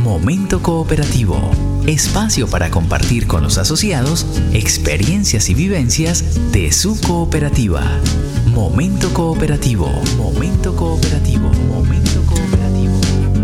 Momento Cooperativo. Espacio para compartir con los asociados experiencias y vivencias de su cooperativa. Momento Cooperativo. Momento Cooperativo. Momento Cooperativo.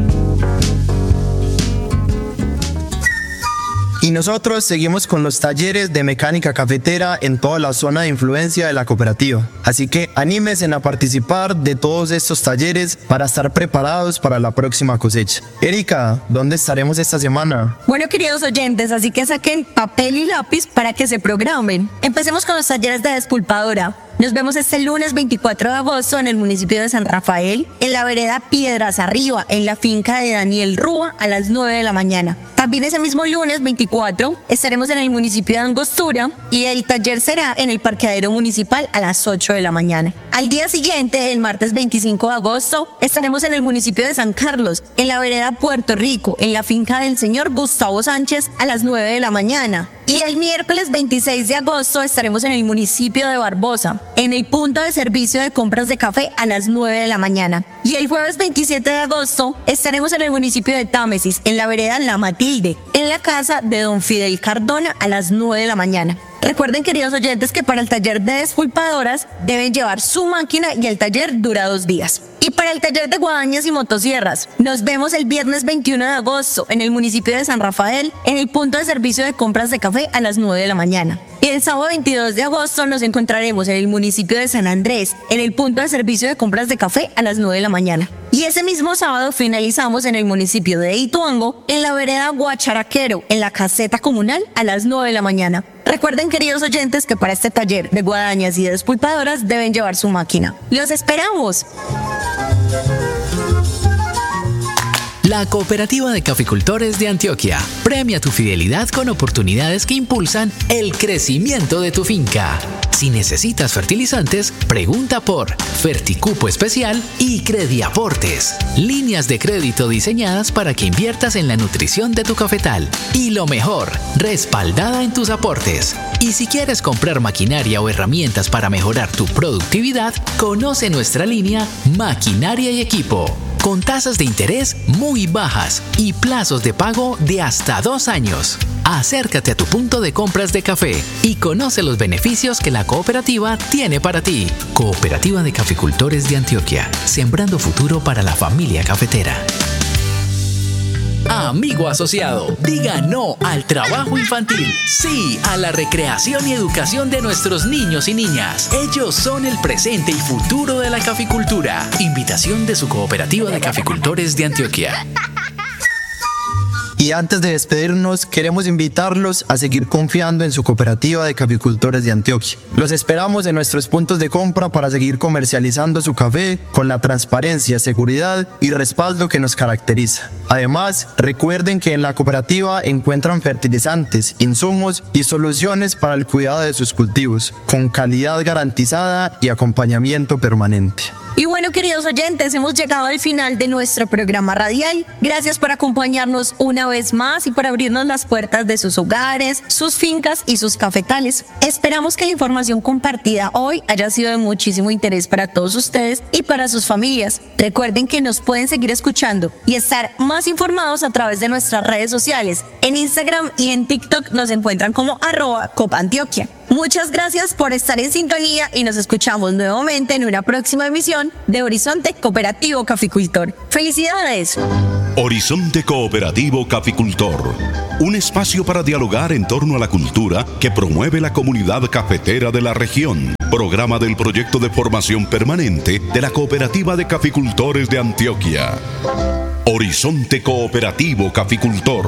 Y nosotros seguimos con los talleres de mecánica cafetera en toda la zona de influencia de la cooperativa. Así que anímense a participar de todos estos talleres para estar preparados para la próxima cosecha. Erika, ¿dónde estaremos esta semana? Bueno, queridos oyentes, así que saquen papel y lápiz para que se programen. Empecemos con los talleres de despulpadora. Nos vemos este lunes 24 de agosto en el municipio de San Rafael, en la vereda Piedras Arriba, en la finca de Daniel Rúa, a las 9 de la mañana. También ese mismo lunes 24 estaremos en el municipio de Angostura y el taller será en el parqueadero municipal a las 8 de la mañana. Al día siguiente, el martes 25 de agosto, estaremos en el municipio de San Carlos, en la vereda Puerto Rico, en la finca del señor Gustavo Sánchez a las 9 de la mañana. Y el miércoles 26 de agosto estaremos en el municipio de Barbosa, en el punto de servicio de compras de café a las 9 de la mañana. Y el jueves 27 de agosto estaremos en el municipio de Támesis, en la vereda La Matilde, en la casa de don Fidel Cardona a las 9 de la mañana. Recuerden, queridos oyentes, que para el taller de despulpadoras deben llevar su máquina y el taller dura 2 días. Y para el taller de guadañas y motosierras, nos vemos el viernes 21 de agosto en el municipio de San Rafael, en el punto de servicio de compras de café a las 9 de la mañana. Y el sábado 22 de agosto nos encontraremos en el municipio de San Andrés, en el punto de servicio de compras de café a las 9 de la mañana. Y ese mismo sábado finalizamos en el municipio de Ituango, en la vereda Guacharaquero, en la caseta comunal a las 9 de la mañana. Recuerden, queridos oyentes, que para este taller de guadañas y de despulpadoras deben llevar su máquina. ¡Los esperamos! La Cooperativa de Caficultores de Antioquia premia tu fidelidad con oportunidades que impulsan el crecimiento de tu finca. Si necesitas fertilizantes, pregunta por Ferticupo Especial y Crediaportes. Líneas de crédito diseñadas para que inviertas en la nutrición de tu cafetal. Y lo mejor, respaldada en tus aportes. Y si quieres comprar maquinaria o herramientas para mejorar tu productividad, conoce nuestra línea Maquinaria y Equipo, con tasas de interés muy bajas y plazos de pago de hasta 2 años. Acércate a tu punto de compras de café y conoce los beneficios que la cooperativa tiene para ti. Cooperativa de Caficultores de Antioquia, sembrando futuro para la familia cafetera. Amigo asociado, diga no al trabajo infantil, sí a la recreación y educación de nuestros niños y niñas. Ellos son el presente y futuro de la caficultura. Invitación de su Cooperativa de Caficultores de Antioquia. Y antes de despedirnos, queremos invitarlos a seguir confiando en su Cooperativa de Caficultores de Antioquia. Los esperamos en nuestros puntos de compra para seguir comercializando su café con la transparencia, seguridad y respaldo que nos caracteriza. Además, recuerden que en la cooperativa encuentran fertilizantes, insumos y soluciones para el cuidado de sus cultivos, con calidad garantizada y acompañamiento permanente. Y bueno, queridos oyentes, hemos llegado al final de nuestro programa radial. Gracias por acompañarnos una vez más y por abrirnos las puertas de sus hogares, sus fincas y sus cafetales. Esperamos que la información compartida hoy haya sido de muchísimo interés para todos ustedes y para sus familias. Recuerden que nos pueden seguir escuchando y estar más informados a través de nuestras redes sociales. En Instagram y en TikTok nos encuentran como @copantioquia. Muchas gracias por estar en sintonía y nos escuchamos nuevamente en una próxima emisión de Horizonte Cooperativo Caficultor. ¡Felicidades! Horizonte Cooperativo Caficultor, un espacio para dialogar en torno a la cultura que promueve la comunidad cafetera de la región. Programa del proyecto de formación permanente de la Cooperativa de Caficultores de Antioquia. Horizonte Cooperativo Caficultor.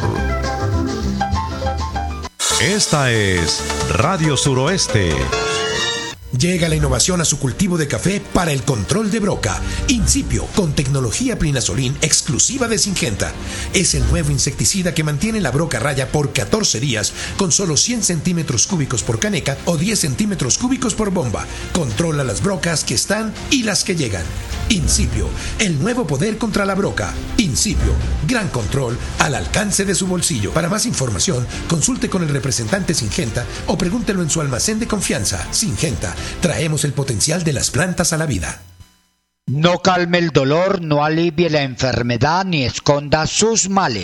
Esta es Radio Suroeste. Llega la innovación a su cultivo de café para el control de broca. Incipio, con tecnología Plinazolin exclusiva de Syngenta. Es el nuevo insecticida que mantiene la broca a raya por 14 días con solo 100 centímetros cúbicos por caneca o 10 centímetros cúbicos por bomba. Controla las brocas que están y las que llegan. Incipio, el nuevo poder contra la broca. Incipio, gran control al alcance de su bolsillo. Para más información, consulte con el representante Syngenta o pregúntelo en su almacén de confianza. Syngenta, traemos el potencial de las plantas a la vida. No calme el dolor, no alivie la enfermedad ni esconda sus males.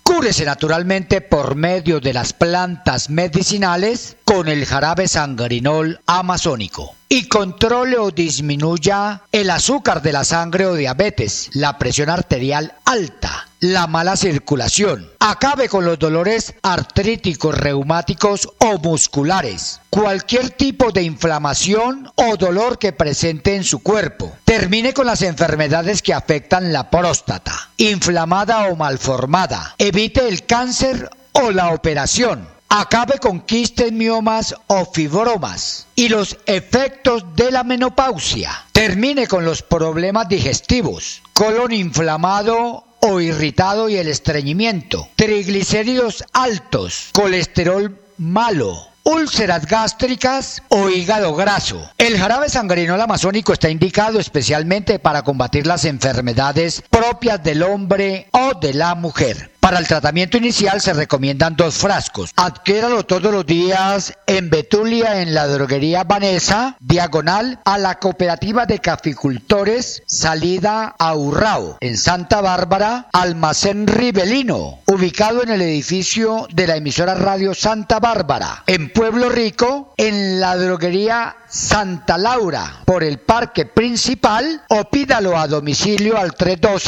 Cúrese naturalmente por medio de las plantas medicinales con el jarabe sangrinol amazónico y controle o disminuya el azúcar de la sangre o diabetes, la presión arterial alta, la mala circulación. Acabe con los dolores artríticos, reumáticos o musculares, cualquier tipo de inflamación o dolor que presente en su cuerpo. Termine con las enfermedades que afectan la próstata, inflamada o malformada. Evite el cáncer o la operación. Acabe con quistes, miomas o fibromas y los efectos de la menopausia. Termine con los problemas digestivos, colon inflamado o irritado y el estreñimiento, triglicéridos altos, colesterol malo, úlceras gástricas o hígado graso. El jarabe sangrinol amazónico está indicado especialmente para combatir las enfermedades propias del hombre o de la mujer. Para el tratamiento inicial se recomiendan 2 frascos. Adquiéralo todos los días en Betulia, en la droguería Vanessa, diagonal a la Cooperativa de Caficultores, salida a Urrao, en Santa Bárbara, Almacén Rivelino, ubicado en el edificio de la emisora Radio Santa Bárbara. En Pueblo Rico, en la droguería Santa Laura, por el Parque Principal, o pídalo a domicilio al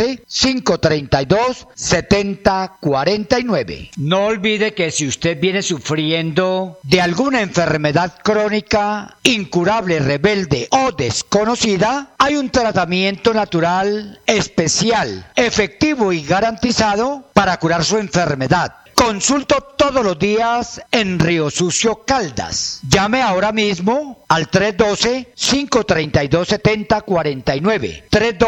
312-532-7049. No olvide que si usted viene sufriendo de alguna enfermedad crónica, incurable, rebelde o desconocida, hay un tratamiento natural especial, efectivo y garantizado para curar su enfermedad. Consulto todos los días en Río Sucio, Caldas. Llame ahora mismo al 312-532-7049.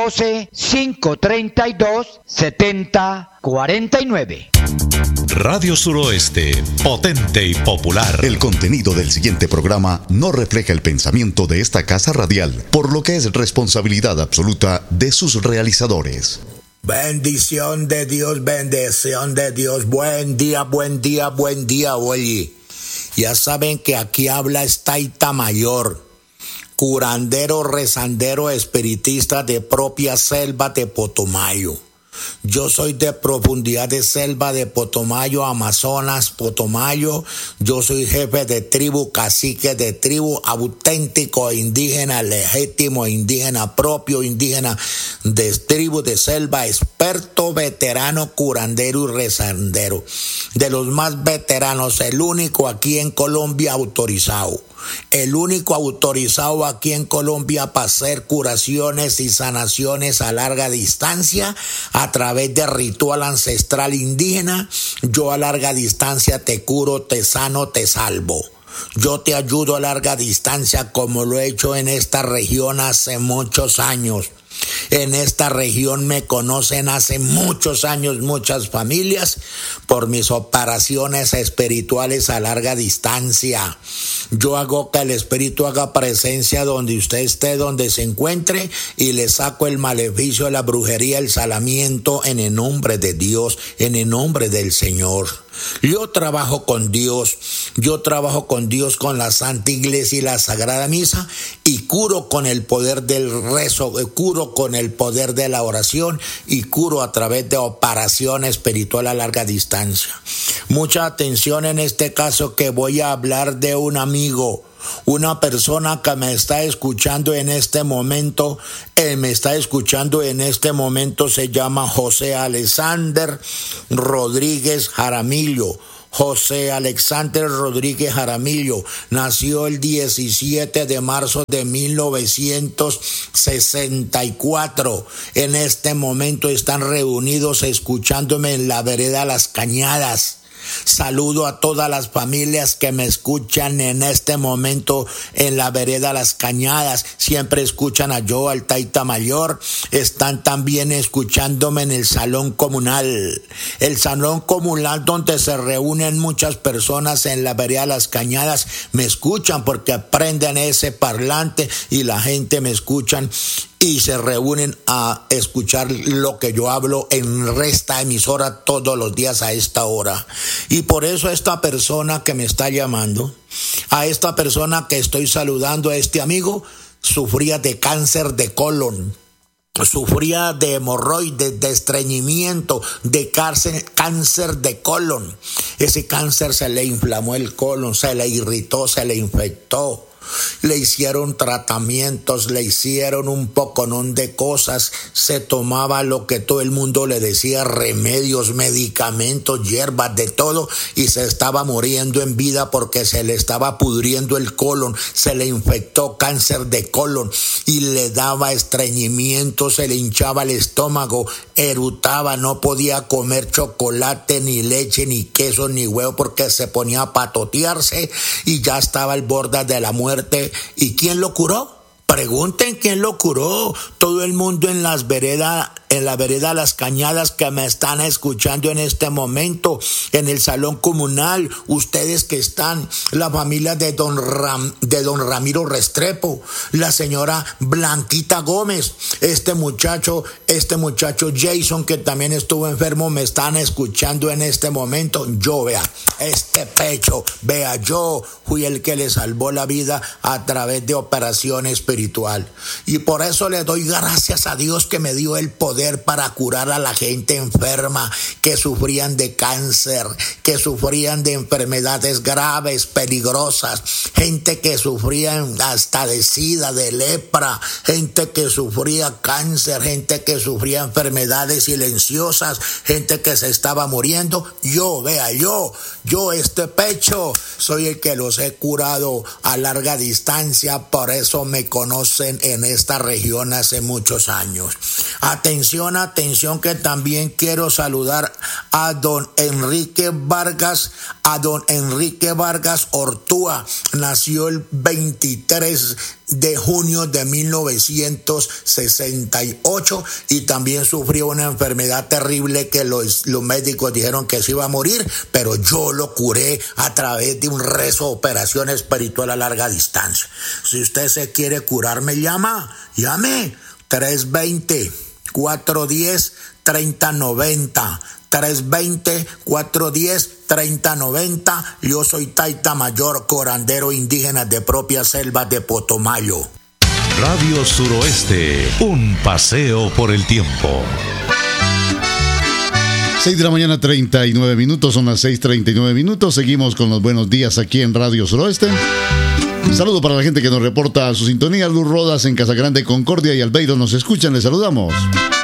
312-532-7049. Radio Suroeste, potente y popular. El contenido del siguiente programa no refleja el pensamiento de esta casa radial, por lo que es responsabilidad absoluta de sus realizadores. Bendición de Dios, bendición de Dios. Buen día, buen día, buen día, oye. Ya saben que aquí habla Estaita Mayor, curandero, rezandero, espiritista de propia selva de Potomayo. Yo soy de profundidad de selva de Potomayo, Amazonas, Potomayo. Yo soy jefe de tribu, cacique de tribu, auténtico indígena, legítimo indígena, propio indígena de tribu de selva, experto, veterano, curandero y rezandero. De los más veteranos, el único aquí en Colombia autorizado. El único autorizado aquí en Colombia para hacer curaciones y sanaciones a larga distancia a través de ritual ancestral indígena. Yo a larga distancia te curo, te sano, te salvo. Yo te ayudo a larga distancia como lo he hecho en esta región hace muchos años. En esta región me conocen hace muchos años muchas familias por mis operaciones espirituales a larga distancia. Yo hago que el espíritu haga presencia donde usted esté, donde se encuentre, y le saco el maleficio, la brujería, el salamiento en el nombre de Dios, en el nombre del Señor. Yo trabajo con Dios, con la Santa Iglesia y la Sagrada Misa, y curo con el poder del rezo, curo con el poder de la oración y curo a través de operación espiritual a larga distancia. Mucha atención en este caso que voy a hablar de un amigo. Una persona que me está escuchando en este momento, se llama José Alexander Rodríguez Jaramillo. José Alexander Rodríguez Jaramillo nació el 17 de marzo de 1964. En este momento están reunidos escuchándome en la vereda Las Cañadas. Saludo a todas las familias que me escuchan en este momento en la vereda Las Cañadas. Siempre escuchan a yo, al Taita Mayor. Están también escuchándome en el salón comunal. El salón comunal donde se reúnen muchas personas en la vereda Las Cañadas. Me escuchan porque prenden ese parlante y la gente me escuchan y se reúnen a escuchar lo que yo hablo en esta emisora todos los días a esta hora. Y por eso a esta persona que me está llamando, a esta persona que estoy saludando, a este amigo, sufría de cáncer de colon. sufría de hemorroides, de estreñimiento, de cáncer de colon. Ese cáncer se le inflamó el colon, se le irritó, se le infectó. Le hicieron tratamientos, le hicieron un poconón de cosas, se tomaba lo que todo el mundo le decía, remedios, medicamentos, hierbas, de todo, y se estaba muriendo en vida porque se le estaba pudriendo el colon, se le infectó cáncer de colon y le daba estreñimiento, se le hinchaba el estómago, erutaba, no podía comer chocolate, ni leche, ni queso, ni huevo porque se ponía a patotearse y ya estaba al borde de la muerte. ¿Y quién lo curó? Pregunten quién lo curó. Todo el mundo en la vereda Las Cañadas que me están escuchando en este momento, en el salón comunal, ustedes que están, la familia de don Ramiro Restrepo, la señora Blanquita Gómez, este muchacho Jason que también estuvo enfermo, me están escuchando en este momento. Yo, vea, este pecho, vea, yo fui el que le salvó la vida a través de operación espiritual. Y por eso le doy gracias a Dios que me dio el poder para curar a la gente enferma, que sufrían de cáncer, que sufrían de enfermedades graves, peligrosas, gente que sufría hasta de sida, de lepra, gente que sufría cáncer, gente que sufría enfermedades silenciosas, gente que se estaba muriendo. Yo, vea, yo este pecho soy el que los he curado a larga distancia, por eso me conocen en esta región hace muchos años. Atención, que también quiero saludar a don Enrique Vargas Ortúa. Nació el 23 de junio de 1968 y también sufrió una enfermedad terrible que los médicos dijeron que se iba a morir, pero yo lo curé a través de un rezo, operación espiritual a larga distancia. Si usted se quiere curar, llame 320-410-3090. 320-410-3090. Yo soy Taita Mayor, curandero indígena de propia selva de Potomayo. Radio Suroeste, un paseo por el tiempo. 6 de la mañana, 39 minutos, son las 6:39 minutos. Seguimos con los buenos días aquí en Radio Suroeste. Un saludo para la gente que nos reporta su sintonía. Luz Rodas en Casagrande, Concordia y Albeiro nos escuchan, les saludamos.